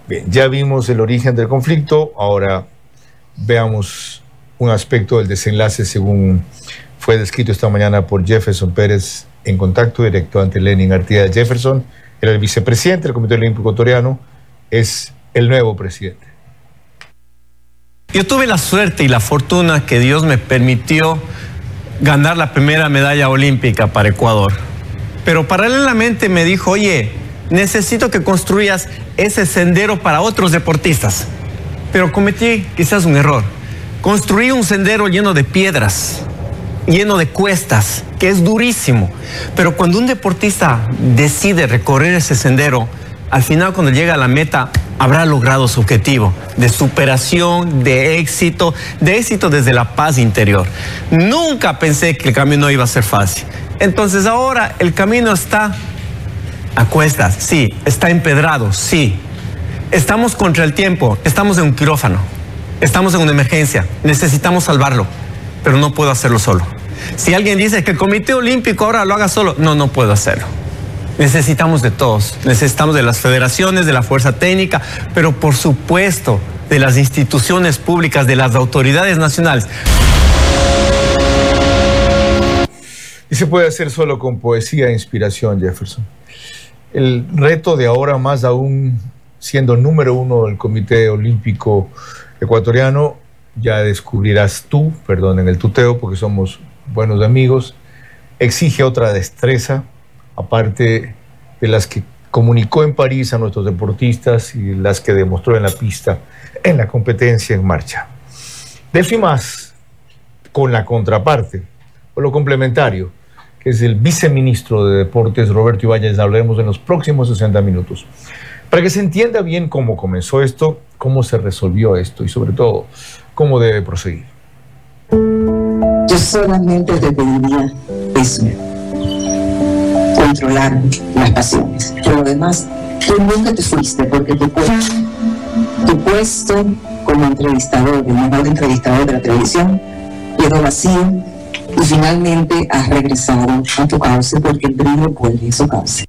Bien, ya vimos el origen del conflicto, ahora veamos un aspecto del desenlace según fue descrito esta mañana por Jefferson Pérez en contacto directo ante Lenin Artigas. Jefferson era el vicepresidente del Comité Olímpico Ecuatoriano, es el nuevo presidente. Yo tuve la suerte y la fortuna que Dios me permitió ganar la primera medalla olímpica para Ecuador. Pero paralelamente me dijo, oye, necesito que construyas ese sendero para otros deportistas. Pero cometí quizás un error. Construí un sendero lleno de piedras, lleno de cuestas, que es durísimo. Pero cuando un deportista decide recorrer ese sendero, al final cuando llega a la meta, habrá logrado su objetivo de superación, de éxito desde la paz interior. Nunca pensé que el camino iba a ser fácil. Entonces ahora el camino está a cuestas, sí. Está empedrado, sí. Estamos contra el tiempo, estamos en un quirófano, estamos en una emergencia, necesitamos salvarlo, pero no puedo hacerlo solo. Si alguien dice que el Comité Olímpico ahora lo haga solo, no puedo hacerlo. Necesitamos de todos, necesitamos de las federaciones, de la fuerza técnica, pero por supuesto de las instituciones públicas, de las autoridades nacionales. Y se puede hacer solo con poesía e inspiración, Jefferson. El reto de ahora, más aún siendo número uno del Comité Olímpico Ecuatoriano, ya descubrirás tú, perdonen el tuteo porque somos buenos amigos, exige otra destreza, aparte de las que comunicó en París a nuestros deportistas y las que demostró en la pista, en la competencia en marcha. De eso y más, con la contraparte, o lo complementario, que es el viceministro de Deportes, Roberto Ibáñez. Hablaremos en los próximos 60 minutos. Para que se entienda bien cómo comenzó esto, cómo se resolvió esto y sobre todo, cómo debe proseguir. Yo solamente te pediría eso, controlar las pasiones. Pero lo demás, tú nunca te fuiste porque tu puesto como entrevistador, el mejor entrevistador de la televisión, quedó vacío y finalmente has regresado a tu cauce porque el brillo vuelve a su cauce.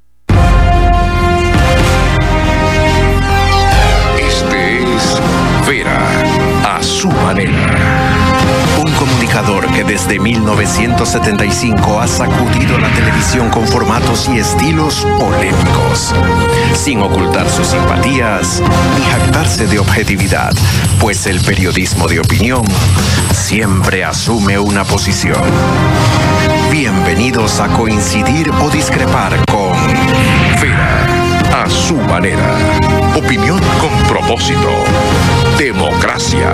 A su manera. Un comunicador que desde 1975 ha sacudido la televisión con formatos y estilos polémicos, sin ocultar sus simpatías ni jactarse de objetividad, pues el periodismo de opinión siempre asume una posición. Bienvenidos a coincidir o discrepar con Vera, a su manera. Opinión con propósito. Democracia.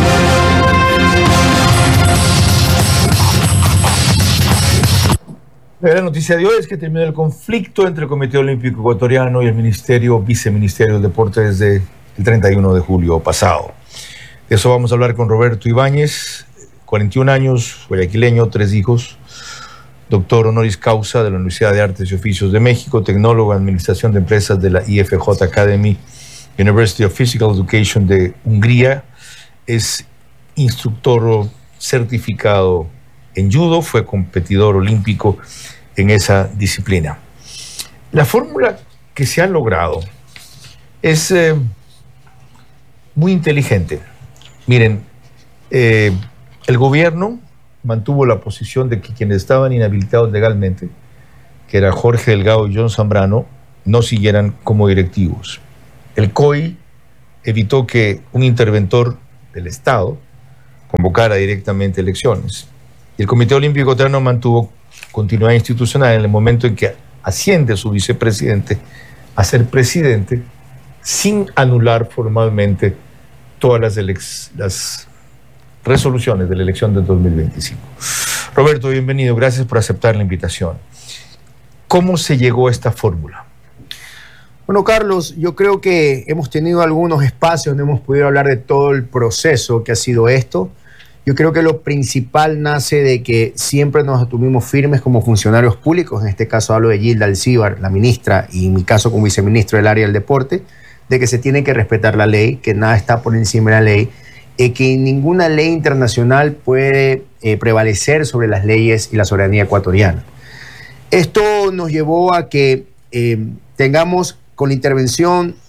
La gran noticia de hoy es que terminó el conflicto entre el Comité Olímpico Ecuatoriano y el Viceministerio del Deporte desde el 31 de julio pasado. De eso vamos a hablar con Roberto Ibáñez, 41 años, guayaquileño, 3 hijos, doctor honoris causa de la Universidad de Artes y Oficios de México, tecnólogo en Administración de Empresas de la IFJ Academy, University of Physical Education de Hungría, es instructor certificado en judo, fue competidor olímpico en esa disciplina. La fórmula que se ha logrado es muy inteligente. Miren, el gobierno mantuvo la posición de que quienes estaban inhabilitados legalmente, que era Jorge Delgado y John Zambrano, no siguieran como directivos. El COI evitó que un interventor del Estado convocara directamente elecciones. Y el Comité Olímpico Ecuatoriano mantuvo continuidad institucional en el momento en que asciende su vicepresidente a ser presidente sin anular formalmente todas las resoluciones de la elección de 2025. Roberto, bienvenido. Gracias por aceptar la invitación. ¿Cómo se llegó a esta fórmula? Bueno, Carlos, yo creo que hemos tenido algunos espacios donde hemos podido hablar de todo el proceso que ha sido esto. Yo creo que lo principal nace de que siempre nos atuvimos firmes como funcionarios públicos, en este caso hablo de Gilda Alcíbar, la ministra, y en mi caso como viceministro del área del deporte, de que se tiene que respetar la ley, que nada está por encima de la ley, y que ninguna ley internacional puede prevalecer sobre las leyes y la soberanía ecuatoriana. Esto nos llevó a que tengamos con la intervención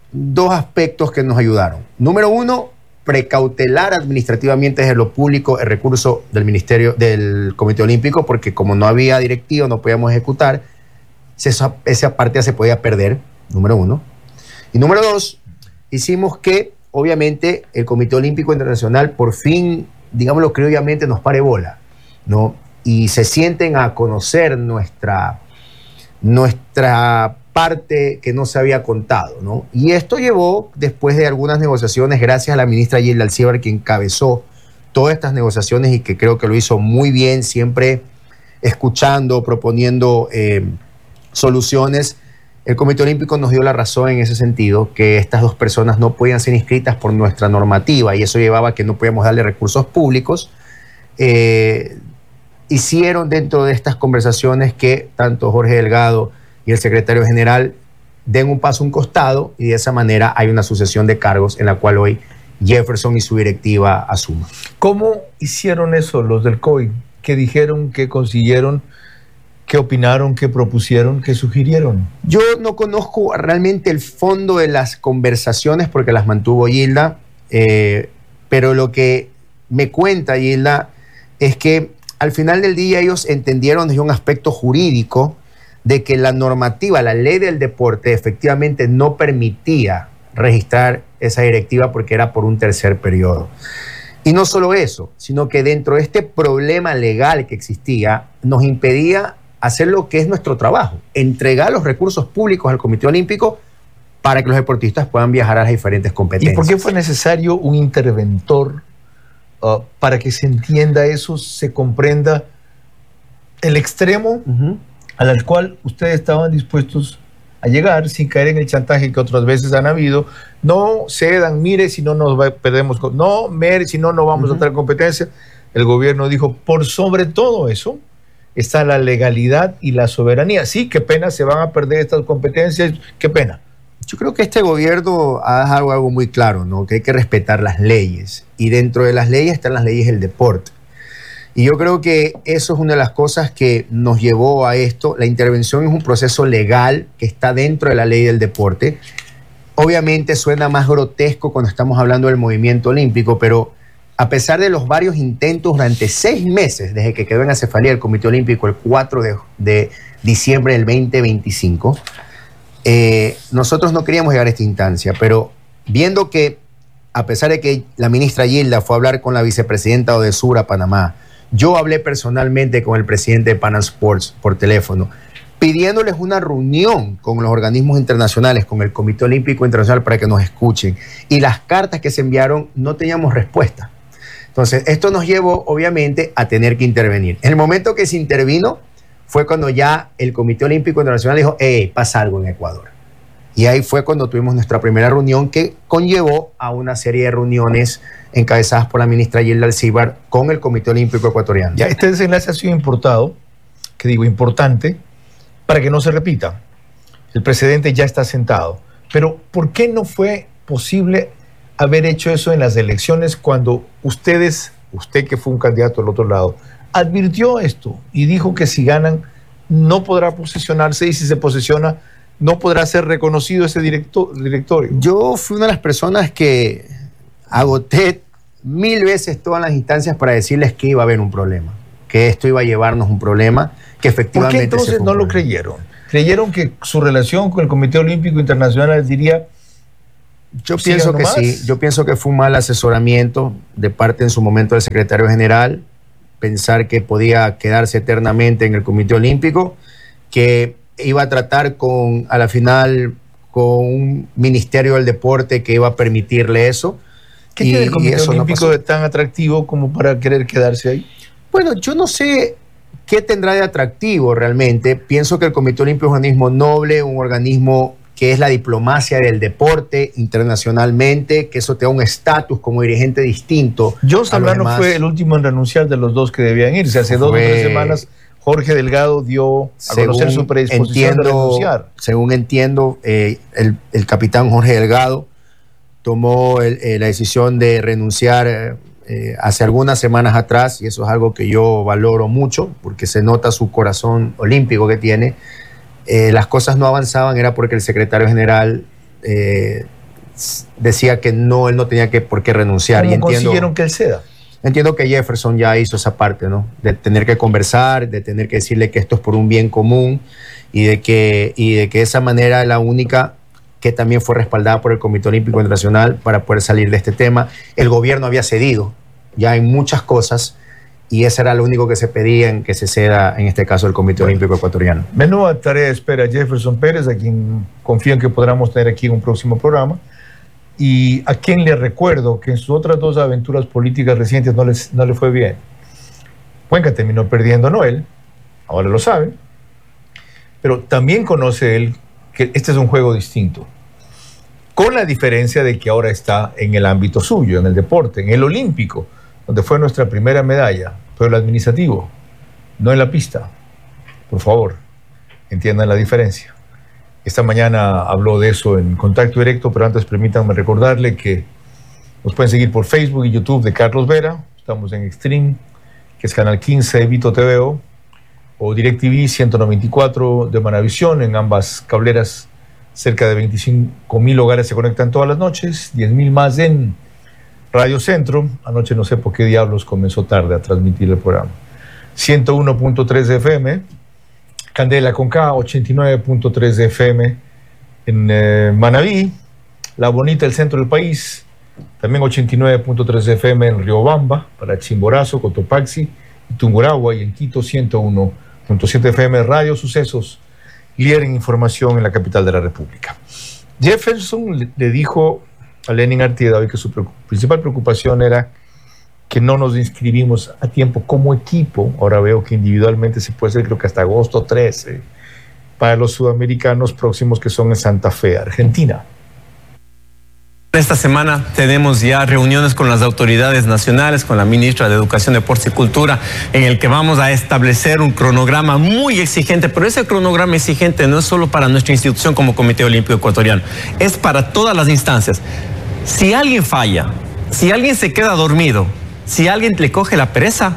dos aspectos que nos ayudaron. Número uno, precautelar administrativamente desde lo público el recurso del Ministerio del Comité Olímpico, porque como no había directiva, no podíamos ejecutar, esa partida se podía perder, número uno. Y número dos, hicimos que, obviamente, el Comité Olímpico Internacional por fin, digámoslo criolamente, nos pare bola, ¿no? Y se sienten a conocer nuestra parte que no se había contado, ¿no? Y esto llevó, después de algunas negociaciones, gracias a la ministra Yelda Alcíbar, que encabezó todas estas negociaciones y que creo que lo hizo muy bien, siempre escuchando, proponiendo soluciones. El Comité Olímpico nos dio la razón en ese sentido, que estas dos personas no podían ser inscritas por nuestra normativa y eso llevaba a que no podíamos darle recursos públicos. Hicieron dentro de estas conversaciones que tanto Jorge Delgado y el secretario general den un paso a un costado y de esa manera hay una sucesión de cargos en la cual hoy Jefferson y su directiva asumen. ¿Cómo hicieron eso los del COI? ¿Qué dijeron, qué consiguieron, qué opinaron, qué propusieron, qué sugirieron? Yo no conozco realmente el fondo de las conversaciones porque las mantuvo Yelda, pero lo que me cuenta Yelda es que al final del día ellos entendieron desde un aspecto jurídico de que la normativa, la ley del deporte, efectivamente no permitía registrar esa directiva porque era por un tercer periodo. Y no solo eso, sino que dentro de este problema legal que existía, nos impedía hacer lo que es nuestro trabajo, entregar los recursos públicos al Comité Olímpico para que los deportistas puedan viajar a las diferentes competencias. ¿Y por qué fue necesario un interventor para que se entienda eso, se comprenda el extremo al cual ustedes estaban dispuestos a llegar sin caer en el chantaje que otras veces han habido? No cedan, mire, si no nos perdemos, no, mire, si no, no vamos a tener competencia. El gobierno dijo, por sobre todo eso está la legalidad y la soberanía. Sí, qué pena, se van a perder estas competencias, qué pena. Yo creo que este gobierno ha dejado algo muy claro, ¿no? Que hay que respetar las leyes. Y dentro de las leyes están las leyes del deporte. Y yo creo que eso es una de las cosas que nos llevó a esto. La intervención es un proceso legal que está dentro de la ley del deporte. Obviamente suena más grotesco cuando estamos hablando del movimiento olímpico, pero a pesar de los varios intentos durante 6 meses, desde que quedó en acefalía el Comité Olímpico el 4 de diciembre del 2025, nosotros no queríamos llegar a esta instancia, pero viendo que a pesar de que la ministra Yelda fue a hablar con la vicepresidenta Odesur a Panamá, yo hablé personalmente con el presidente de Panam Sports por teléfono, pidiéndoles una reunión con los organismos internacionales, con el Comité Olímpico Internacional para que nos escuchen. Y las cartas que se enviaron no teníamos respuesta. Entonces, esto nos llevó, obviamente, a tener que intervenir. En el momento que se intervino, fue cuando ya el Comité Olímpico Internacional dijo, pasa algo en Ecuador. Y ahí fue cuando tuvimos nuestra primera reunión que conllevó a una serie de reuniones encabezadas por la ministra Yelda Alcíbar con el Comité Olímpico Ecuatoriano. Ya este desenlace ha sido importante, para que no se repita. El precedente ya está sentado. Pero ¿por qué no fue posible haber hecho eso en las elecciones cuando usted que fue un candidato del otro lado, advirtió esto y dijo que si ganan no podrá posesionarse y si se posesiona no podrá ser reconocido ese directorio? Yo fui una de las personas que agoté 1000 veces todas las instancias para decirles que iba a haber un problema, que esto iba a llevarnos un problema, que efectivamente... ¿Por qué entonces no lo creyeron? ¿Creyeron que su relación con el Comité Olímpico Internacional les diría... Yo pienso que sí, yo pienso que fue un mal asesoramiento de parte en su momento del secretario general, pensar que podía quedarse eternamente en el Comité Olímpico, que iba a tratar a la final con un Ministerio del Deporte que iba a permitirle eso. ¿Qué tiene el Comité Olímpico de tan atractivo como para querer quedarse ahí? Bueno, yo no sé qué tendrá de atractivo realmente. Pienso que el Comité Olímpico es un organismo noble, un organismo que es la diplomacia del deporte internacionalmente, que eso te da un estatus como dirigente distinto. John Zambrano fue el último en renunciar de los dos que debían irse. Hace 2 o 3 semanas Jorge Delgado dio a conocer su predisposición de renunciar. Según entiendo, el capitán Jorge Delgado tomó la decisión de renunciar hace algunas semanas atrás, y eso es algo que yo valoro mucho, porque se nota su corazón olímpico que tiene. Las cosas no avanzaban, era porque el secretario general decía que no, él no tenía por qué renunciar. ¿Cómo y entiendo, consiguieron que él ceda? ¿Por qué renunciar? ¿Cómo Y consiguieron que él ceda? entiendo que Jefferson ya hizo esa parte, ¿no? De tener que conversar, de tener que decirle que esto es por un bien común y de que esa manera es la única que también fue respaldada por el Comité Olímpico Internacional para poder salir de este tema. El gobierno había cedido ya en muchas cosas y eso era lo único que se pedía, en que se ceda, en este caso, el Comité Olímpico Ecuatoriano. Menuda tarea espera Jefferson Pérez, a quien confío en que podamos tener aquí en un próximo programa, y a quien le recuerdo que en sus otras dos aventuras políticas recientes no le fue bien. Cuenca terminó perdiendo, no él, ahora lo sabe, pero también conoce él que este es un juego distinto, con la diferencia de que ahora está en el ámbito suyo, en el deporte, en el olímpico, donde fue nuestra primera medalla, pero el administrativo, no en la pista. Por favor, entiendan la diferencia. Esta mañana habló de eso en Contacto Directo, pero antes permítanme recordarle que nos pueden seguir por Facebook y YouTube de Carlos Vera. Estamos en Extreme, que es Canal 15 de Vito TVO, o DirecTV 194 de Manavisión, en ambas cableras. Cerca de 25,000 hogares se conectan todas las noches, 10,000 más en Radio Centro. Anoche no sé por qué diablos comenzó tarde a transmitir el programa. 101.3 de FM, Candela con K, 89.3 de FM en Manabí, La Bonita, el centro del país, también 89.3 de FM en Riobamba, para Chimborazo, Cotopaxi y Tungurahua, y en Quito 101.7 FM, Radio Sucesos, líder en información en la capital de la República. Jefferson le dijo a Lenin Artieda hoy que su principal preocupación era que no nos inscribimos a tiempo como equipo. Ahora veo que individualmente se puede hacer, creo que hasta agosto 13, para los sudamericanos próximos que son en Santa Fe, Argentina. Esta semana tenemos ya reuniones con las autoridades nacionales, con la ministra de Educación, Deportes y Cultura, en el que vamos a establecer un cronograma muy exigente, pero ese cronograma exigente no es solo para nuestra institución como Comité Olímpico Ecuatoriano, es para todas las instancias. Si alguien falla, si alguien se queda dormido, si alguien le coge la pereza,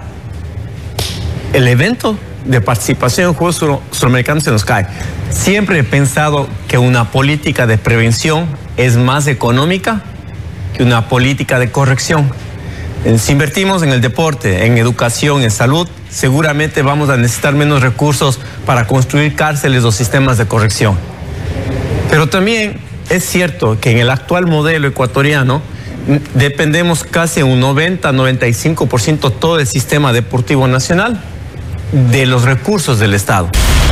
el evento de participación en Juegos Suramericanos se nos cae. Siempre he pensado que una política de prevención es más económica que una política de corrección. Si invertimos en el deporte, en educación, en salud, seguramente vamos a necesitar menos recursos para construir cárceles o sistemas de corrección. Pero también es cierto que en el actual modelo ecuatoriano dependemos casi un 90-95% todo el sistema deportivo nacional de los recursos del Estado.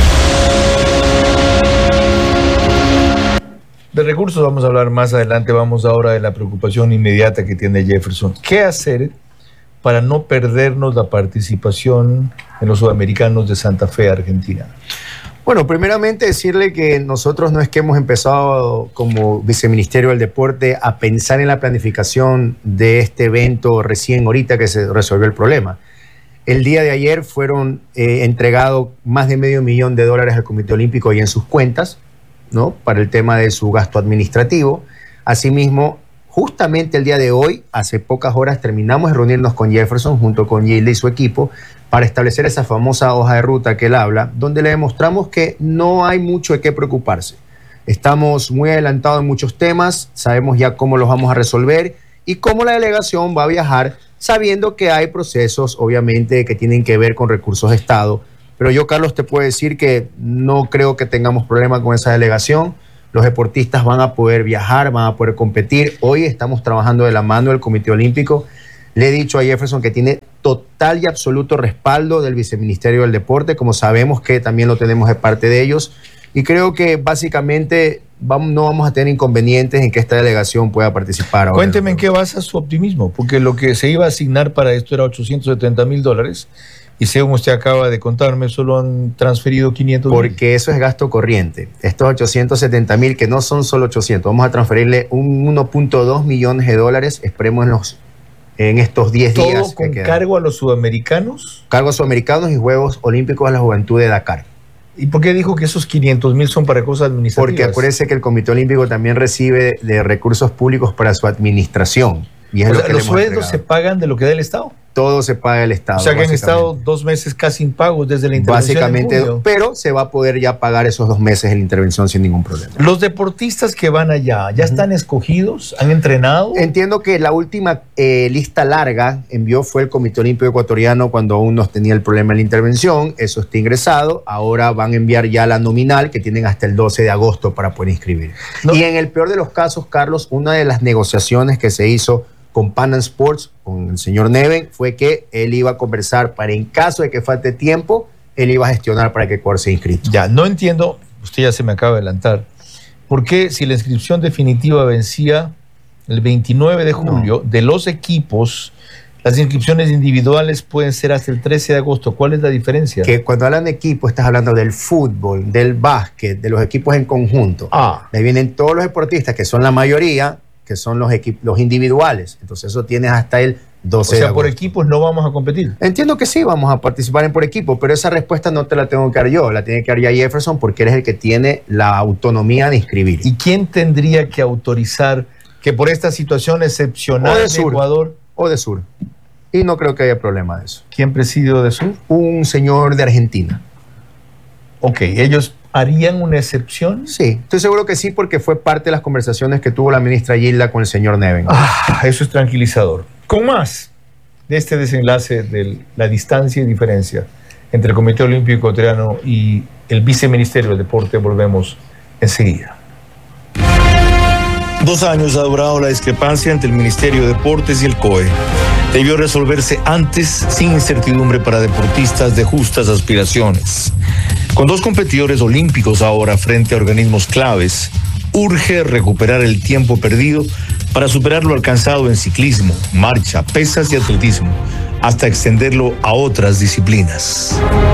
De recursos vamos a hablar más adelante. Vamos ahora de la preocupación inmediata que tiene Jefferson. ¿Qué hacer para no perdernos la participación en los Sudamericanos de Santa Fe, Argentina? Bueno, primeramente decirle que nosotros no es que hemos empezado como Viceministerio del Deporte a pensar en la planificación de este evento recién ahorita que se resolvió el problema. El día de ayer fueron entregados más de $500,000 al Comité Olímpico y en sus cuentas, ¿no?, para el tema de su gasto administrativo. Asimismo, justamente el día de hoy, hace pocas horas, terminamos de reunirnos con Jefferson junto con Gilda y su equipo para establecer esa famosa hoja de ruta que él habla, donde le demostramos que no hay mucho de qué preocuparse. Estamos muy adelantados en muchos temas, sabemos ya cómo los vamos a resolver y cómo la delegación va a viajar, sabiendo que hay procesos, obviamente, que tienen que ver con recursos de Estado. Pero yo, Carlos, te puedo decir que no creo que tengamos problema con esa delegación. Los deportistas van a poder viajar, van a poder competir. Hoy estamos trabajando de la mano del Comité Olímpico. Le he dicho a Jefferson que tiene total y absoluto respaldo del Viceministerio del Deporte, como sabemos que también lo tenemos de parte de ellos. Y creo que básicamente no vamos a tener inconvenientes en que esta delegación pueda participar. Ahora. Cuénteme en qué basa su optimismo, porque lo que se iba a asignar para esto era $870,000 y según usted acaba de contarme, solo han transferido 500. Porque eso es gasto corriente. Estos 870,000, que no son solo 800, vamos a transferirle un 1.2 millones de dólares, esperemos en estos 10 días. ¿Todo con cargo a los sudamericanos? Cargo a sudamericanos y Juegos Olímpicos a la Juventud de Dakar. ¿Y por qué dijo que esos 500,000 son para cosas administrativas? Porque acuérdese que el Comité Olímpico también recibe de recursos públicos para su administración. Y es o sea, ¿los sueldos se pagan de lo que da el Estado? todo se paga el Estado. O sea que han estado 2 meses casi impagos desde la intervención. Básicamente, pero se va a poder ya pagar esos 2 meses de la intervención sin ningún problema. ¿Los deportistas que van allá ya están escogidos? ¿Han entrenado? Entiendo que la última lista larga envió fue el Comité Olímpico Ecuatoriano cuando aún no tenía el problema de la intervención. Eso está ingresado. Ahora van a enviar ya la nominal que tienen hasta el 12 de agosto para poder inscribir. No. Y en el peor de los casos, Carlos, una de las negociaciones que se hizo con Pan Am Sports, con el señor Neven, fue que él iba a conversar para, en caso de que falte tiempo, él iba a gestionar para que Ecuador sea inscrito. Ya, no entiendo, usted ya se me acaba de adelantar, ¿por qué si la inscripción definitiva vencía el 29 de julio de los equipos, las inscripciones individuales pueden ser hasta el 13 de agosto? ¿Cuál es la diferencia? Que cuando hablan de equipo, estás hablando del fútbol, del básquet, de los equipos en conjunto. Ahí vienen todos los deportistas, que son la mayoría, que son los individuales. Entonces eso tienes hasta el 12 de agosto. Por equipos no vamos a competir. Entiendo que sí, vamos a participar en por equipo, pero esa respuesta no te la tengo que dar yo, la tiene que dar ya Jefferson, porque eres el que tiene la autonomía de inscribir. ¿Y quién tendría que autorizar que por esta situación excepcional de Ecuador? O de Sur. Y no creo que haya problema de eso. ¿Quién preside de Sur? Un señor de Argentina. Ok, ¿ellos harían una excepción? Sí, estoy seguro que sí, porque fue parte de las conversaciones que tuvo la ministra Gilda con el señor Neven. Eso es tranquilizador. Con más de este desenlace de la distancia y diferencia entre el Comité Olímpico Ecuatoriano y el Viceministerio del Deporte, volvemos enseguida. 2 años ha durado la discrepancia entre el Ministerio de Deportes y el COE. Debió resolverse antes, sin incertidumbre para deportistas de justas aspiraciones. Con 2 competidores olímpicos ahora frente a organismos claves, urge recuperar el tiempo perdido para superar lo alcanzado en ciclismo, marcha, pesas y atletismo, hasta extenderlo a otras disciplinas.